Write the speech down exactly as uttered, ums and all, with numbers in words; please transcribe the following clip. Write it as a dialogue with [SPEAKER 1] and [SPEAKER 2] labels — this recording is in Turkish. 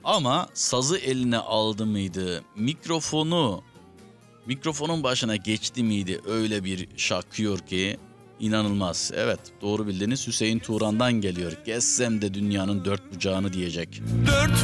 [SPEAKER 1] Ama sazı eline aldı mıydı, mikrofonu, mikrofonun başına geçti miydi öyle bir şakıyor ki inanılmaz. Evet, doğru bildiniz, Hüseyin Turan'dan geliyor. Gezsem de dünyanın dört bucağını diyecek.
[SPEAKER 2] Dört